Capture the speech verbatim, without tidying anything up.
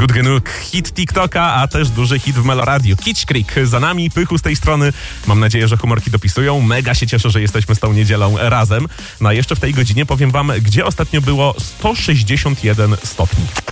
Good Genug, hit TikToka, a też duży hit w Meloradiu. Kitsch Creek za nami, Pychu z tej strony. Mam nadzieję, że humorki dopisują. Mega się cieszę, że jesteśmy z tą niedzielą razem. No a jeszcze w tej godzinie powiem wam, gdzie ostatnio było sto sześćdziesiąt jeden stopni.